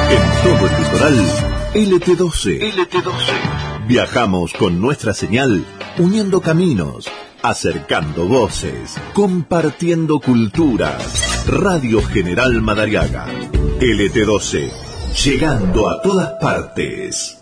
En todo el litoral, LT12. LT12. Viajamos con nuestra señal, uniendo caminos, acercando voces, compartiendo culturas. Radio General Madariaga. LT12. Llegando a todas partes.